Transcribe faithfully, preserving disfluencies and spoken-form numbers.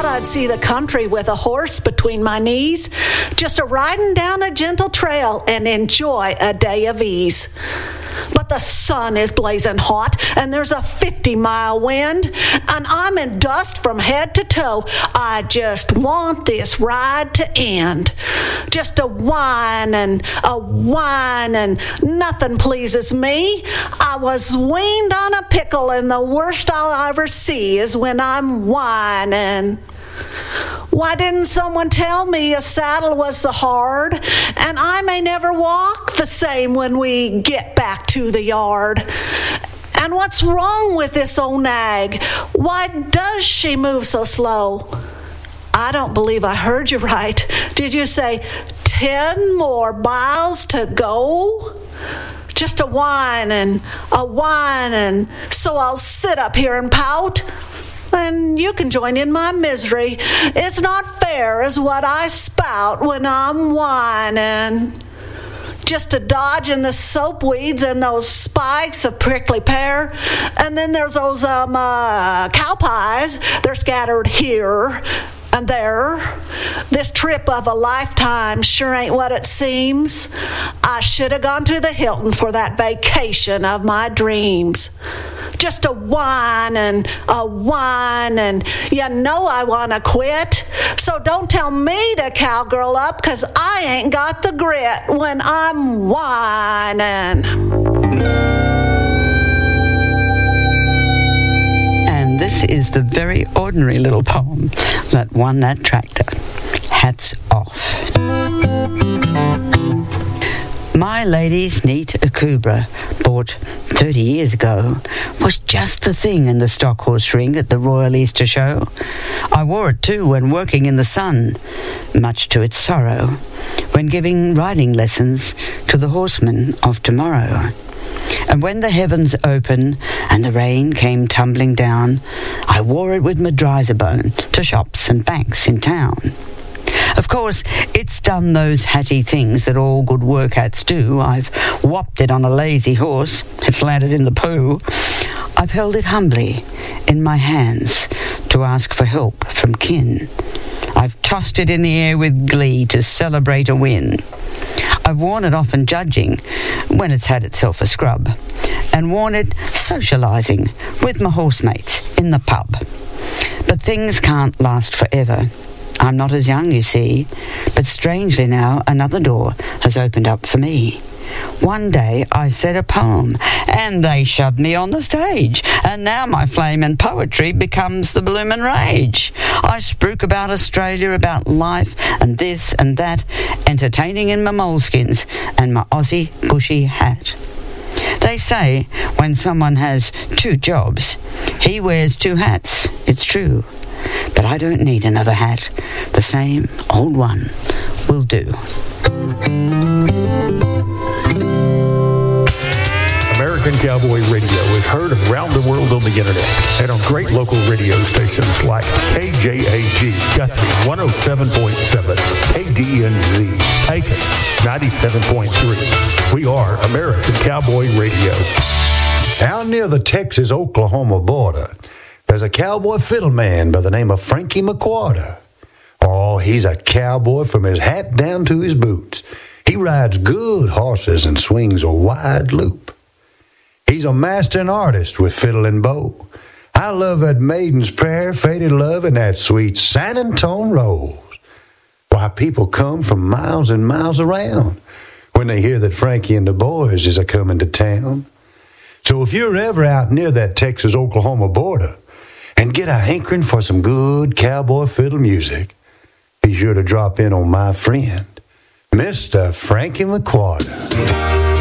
I'd see the country with a horse between my knees, just a riding down a gentle trail and enjoy a day of ease. But the sun is blazing hot, and there's a fifty-mile wind, and I'm in dust from head to toe. I just want this ride to end. Just a whine and a whine, and nothing pleases me. I was weaned on a pickle, and the worst I'll ever see is when I'm whining. Why didn't someone tell me a saddle was so hard, and I may never walk the same when we get back to the yard? And what's wrong with this old nag? Why does she move so slow? I don't believe I heard you right. Did you say ten more miles to go? Just a whine and a whine, and so I'll sit up here and pout, and you can join in my misery. It's not fair is what I spout when I'm whining. Just a dodging the soap weeds and those spikes of prickly pear. And then there's those um uh, cow pies. They're scattered here and there. This trip of a lifetime sure ain't what it seems. I should have gone to the Hilton for that vacation of my dreams. Just a whine and a whine, and you know I want to quit. So don't tell me to cowgirl up, 'cause I ain't got the grit when I'm whining. And this is the very ordinary little poem that won that tractor. Hats off. My lady's neat Akubra, bought thirty years ago, was just the thing in the stock horse ring at the Royal Easter Show. I wore it too when working in the sun, much to its sorrow, when giving riding lessons to the horsemen of tomorrow. And when the heavens opened and the rain came tumbling down, I wore it with my Dryserbone to shops and banks in town. Of course, it's done those hatty things that all good work hats do. I've whopped it on a lazy horse. It's landed in the poo. I've held it humbly in my hands to ask for help from kin. I've tossed it in the air with glee to celebrate a win. I've worn it often judging when it's had itself a scrub, and worn it socialising with my horsemates in the pub. But things can't last forever. I'm not as young, you see, but strangely now another door has opened up for me. One day I said a poem, and they shoved me on the stage, and now my flame and poetry becomes the bloomin' rage. I spruik about Australia, about life, and this and that, entertaining in my moleskins and my Aussie bushy hat. They say when someone has two jobs, he wears two hats. It's true. But I don't need another hat. The same old one will do. American Cowboy Radio is heard around the world on the internet and on great local radio stations like K J A G Guthrie one oh seven point seven, K D N Z Pecos ninety-seven point three. We are American Cowboy Radio. Down near the Texas-Oklahoma border, there's a cowboy fiddle man by the name of Frankie McQuarter. Oh, he's a cowboy from his hat down to his boots. He rides good horses and swings a wide loop. He's a master and artist with fiddle and bow. I love that Maiden's Prayer, Faded Love, and that sweet San Antone Rose. Why, people come from miles and miles around when they hear that Frankie and the boys is a-coming to town. So if you're ever out near that Texas-Oklahoma border and get a hankering for some good cowboy fiddle music, be sure to drop in on my friend, Mister Frankie McQuarter.